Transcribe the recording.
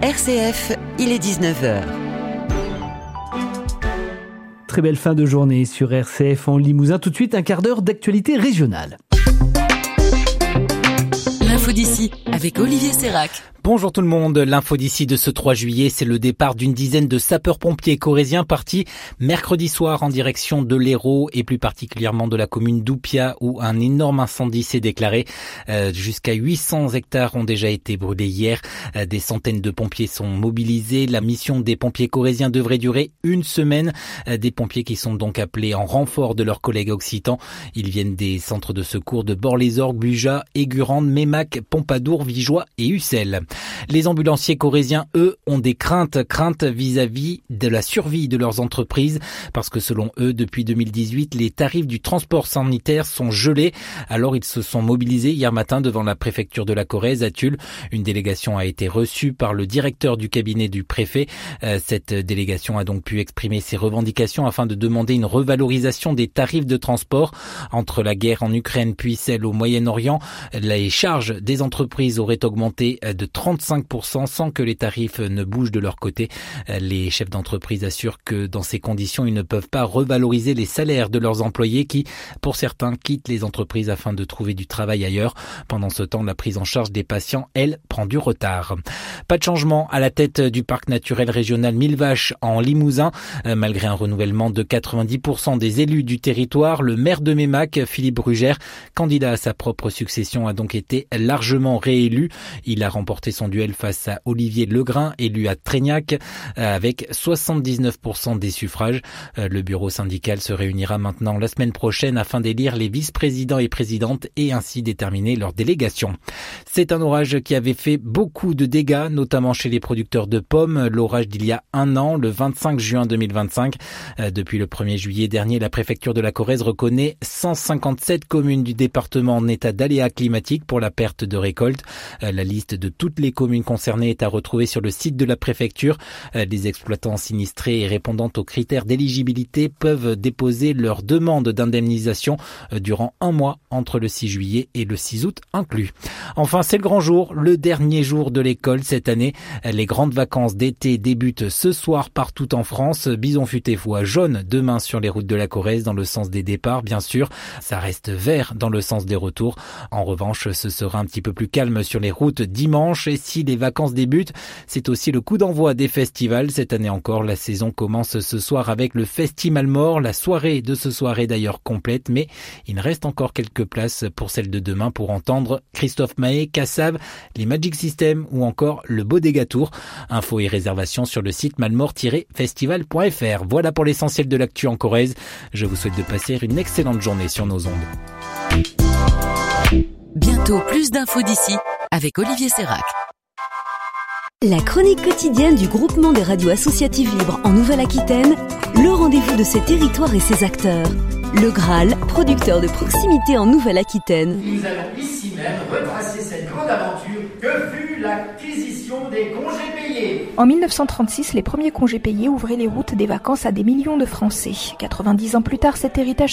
RCF, il est 19h. Très belle fin de journée sur RCF en Limousin. Tout de suite, un quart d'heure d'actualité régionale. L'info d'ici avec Olivier Sérac. Bonjour tout le monde, l'info d'ici de ce 3 juillet, c'est le départ d'une dizaine de sapeurs-pompiers corréziens partis mercredi soir en direction de l'Hérault et plus particulièrement de la commune d'Oupia où un énorme incendie s'est déclaré. Jusqu'à 800 hectares ont déjà été brûlés hier. Des centaines de pompiers sont mobilisés. La mission des pompiers corréziens devrait durer une semaine. Des pompiers qui sont donc appelés en renfort de leurs collègues occitans. Ils viennent des centres de secours de Bort-les-Orgues, Buja, Aigurande, Mémac, Pompadour, Vigeois et Ussel. Les ambulanciers corréziens, eux, ont des craintes vis-à-vis de la survie de leurs entreprises parce que selon eux, depuis 2018, les tarifs du transport sanitaire sont gelés. Alors ils se sont mobilisés hier matin devant la préfecture de la Corrèze à Tulle. Une délégation a été reçue par le directeur du cabinet du préfet. Cette délégation a donc pu exprimer ses revendications afin de demander une revalorisation des tarifs de transport. Entre la guerre en Ukraine puis celle au Moyen-Orient, les charges des entreprises auraient augmenté de 35% sans que les tarifs ne bougent de leur côté. Les chefs d'entreprise assurent que dans ces conditions, ils ne peuvent pas revaloriser les salaires de leurs employés qui, pour certains, quittent les entreprises afin de trouver du travail ailleurs. Pendant ce temps, la prise en charge des patients, elle, prend du retard. Pas de changement à la tête du parc naturel régional Mille-Vaches en Limousin. Malgré un renouvellement de 90% des élus du territoire, le maire de Mémac, Philippe Brugère, candidat à sa propre succession, a donc été largement réélu. Il a remporté son duel face à Olivier Legrain, élu à Trégnac, avec 79% des suffrages. Le bureau syndical se réunira maintenant la semaine prochaine afin d'élire les vice-présidents et présidentes et ainsi déterminer leur délégation. C'est un orage qui avait fait beaucoup de dégâts, notamment chez les producteurs de pommes. L'orage d'il y a un an, le 25 juin 2025. Depuis le 1er juillet dernier, la préfecture de la Corrèze reconnaît 157 communes du département en état d'aléa climatique pour la perte de récolte. La liste de toutes les communes concernées est à retrouver sur le site de la préfecture. Les exploitants sinistrés et répondant aux critères d'éligibilité peuvent déposer leur demande d'indemnisation durant un mois entre le 6 juillet et le 6 août inclus. Enfin, c'est le grand jour, le dernier jour de l'école cette année. Les grandes vacances d'été débutent ce soir partout en France. Bison futé voie jaune demain sur les routes de la Corrèze dans le sens des départs, bien sûr. Ça reste vert dans le sens des retours. En revanche, ce sera un petit peu plus calme sur les routes dimanche. Et si les vacances débutent, c'est aussi le coup d'envoi des festivals. Cette année encore, la saison commence ce soir avec le Festi-Malmort. La soirée de ce soir est d'ailleurs complète, mais il reste encore quelques places pour celle de demain pour entendre Christophe Maé, Kassav, les Magic System ou encore le Bodega Tour. Infos et réservations sur le site malmort-festival.fr. Voilà pour l'essentiel de l'actu en Corrèze. Je vous souhaite de passer une excellente journée sur nos ondes. Bientôt plus d'infos d'ici avec Olivier Sérac. La chronique quotidienne du groupement des radios associatives libres en Nouvelle-Aquitaine, le rendez-vous de ses territoires et ses acteurs. Le Graal, producteur de proximité en Nouvelle-Aquitaine. Nous allons ici même retracer cette grande aventure que fut l'acquisition des congés payés. En 1936, les premiers congés payés ouvraient les routes des vacances à des millions de Français. 90 ans plus tard, cet héritage